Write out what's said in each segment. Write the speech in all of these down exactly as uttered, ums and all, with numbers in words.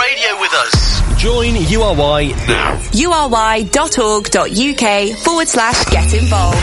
radio with us. Join U R Y now. ury.org.uk forward slash get involved.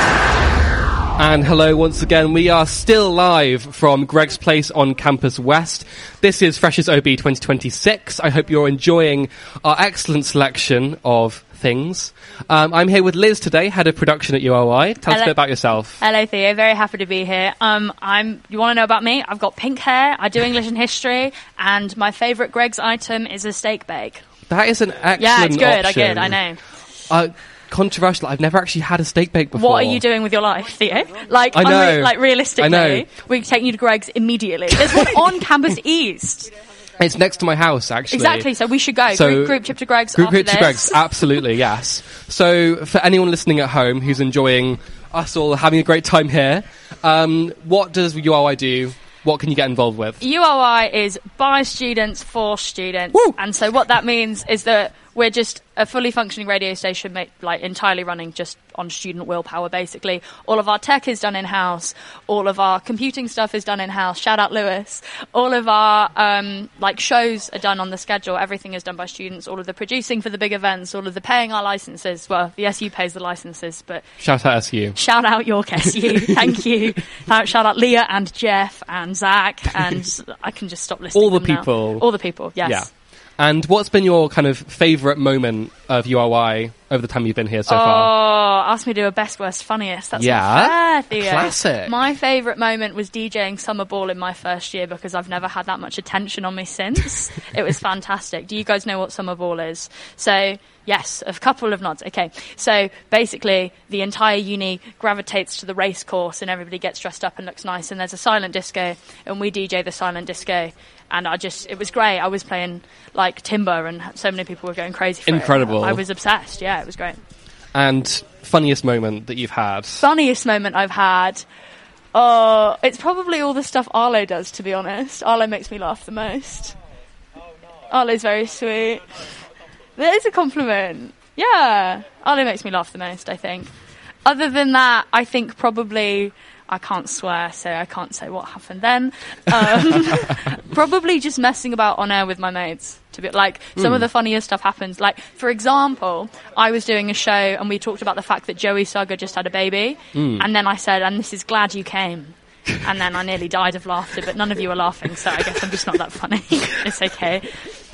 And hello once again. We are still live from Greg's Place on Campus West. This is Freshers O B twenty twenty-six. I hope you're enjoying our excellent selection of things. Um, I'm here with Liz today, head of production at U R Y. Tell Hello. us a bit about yourself. Hello, Theo. Very happy to be here. Um, I'm. You want to know about me? I've got pink hair. I do English and history, and my favourite Greg's item is a steak bake. That is an excellent Yeah, it's good. option. I good. I know. Uh, controversial. I've never actually had a steak bake before. What are you doing with your life, Theo? Like, I know. unre- like realistically, I know. we're taking you to Greg's immediately. There's one on Campus East. It's next to my house, actually. Exactly. So we should go. So, group, group trip to Greg's. Group after trip to this. Greg's. Absolutely, yes. So for anyone listening at home who's enjoying us all having a great time here, um, what does U R Y do? What can you get involved with? U R Y is by students for students. Woo! And so what that means is that we're just a fully functioning radio station, made, like entirely running just on student willpower, basically. All of our tech is done in-house. All of our computing stuff is done in-house. Shout out Lewis. All of our um, like shows are done on the schedule. Everything is done by students. All of the producing for the big events, all of the paying our licenses. Well, the S U pays the licenses, but Shout out S U. shout out York S U. Thank you. Shout out Leah and Jeff and Zach, and I can just stop listing All the them now. people. All the people, yes. Yeah. And what's been your kind of favourite moment of U R Y over the time you've been here so oh, far? ask me to do a best, worst, funniest. That's Yeah? not fair, Theo. Classic. My favourite moment was DJing Summer Ball in my first year because I've never had that much attention on me since. It was fantastic. Do you guys know what Summer Ball is? So, yes, a couple of nods. Okay. So, basically, the entire uni gravitates to the race course and everybody gets dressed up and looks nice. And there's a silent disco, and we D J the silent disco. And I just, it was great. I was playing, like, Timber, and so many people were going crazy for Incredible. it. I was obsessed. Yeah, it was great. And funniest moment that you've had? Funniest moment I've had, oh, it's probably all the stuff Arlo does, to be honest. Arlo makes me laugh the most. Arlo's very sweet. That is a compliment. Yeah. Arlo makes me laugh the most, I think. Other than that, I think probably... I can't swear, so I can't say what happened then. Um, probably just messing about on air with my mates. To be like, some Mm. of the funniest stuff happens. Like, for example, I was doing a show and we talked about the fact that Joey Saga just had a baby, Mm. and then I said, "And this is glad you came." And then I nearly died of laughter, but none of you are laughing, so I guess I'm just not that funny. It's okay.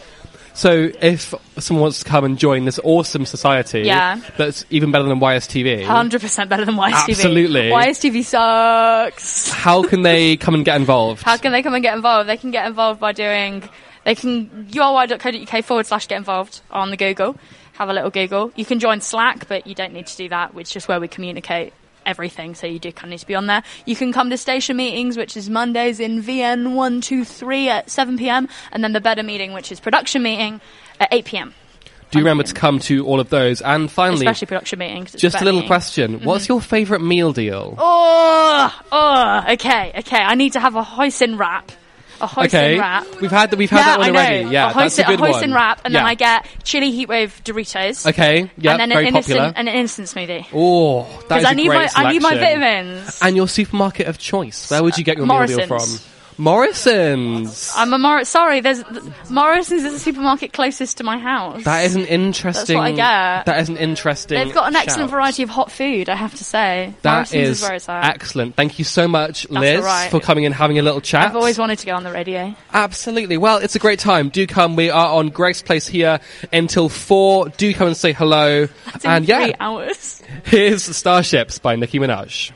So if someone wants to come and join this awesome society Yeah. that's even better than Y S T V, one hundred percent better than Y S T V. Absolutely. Y S T V sucks. how can they come and get involved? How can they come and get involved? They can get involved by doing, they can, ury.co.uk forward slash get involved on the Google. Have a little Google. You can join Slack, but you don't need to do that, which is just where we communicate everything, so you do kind of need to be on there. You can come to station meetings, which is Mondays in V N one two three at seven p.m, and then the Better meeting, which is production meeting at eight p.m. Do you remember to come to all of those? And finally, Especially production meetings. just a little question. Mm-hmm. What's your favourite meal deal? Oh, oh, okay, okay. I need to have a hoisin wrap. A hoisin okay, wrap. we've had that. We've had yeah, that one I know. already. Yeah, a that's hoisin, a good a hoisin one. wrap, and yeah. then I get chili heatwave Doritos. Okay, yeah, and then very an popular. innocent, and an instant smoothie. Oh, that is Because a I need great my, I need my selection. vitamins. And your supermarket of choice. Where would you get your meal deal Morrison's. from? Morrison's. I'm a Morris. Sorry, there's Morrison's is the supermarket closest to my house. That is an interesting. That's what I get. That is an interesting. They've got an excellent shout. variety of hot food, I have to say. That Morrison's is, is where it's at. excellent. Thank you so much, Liz, all right. for coming and having a little chat. I've always wanted to go on the radio. Absolutely. Well, it's a great time. Do come. We are on Greg's Place here until four. Do come and say hello. That's in and three yeah, hours. here's Starships by Nicki Minaj.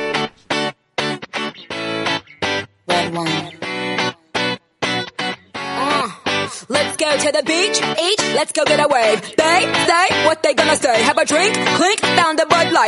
Red wine. Uh, let's go to the beach, each, let's go get a wave. They say what they gonna say. Have a drink, clink, found a Bud Light.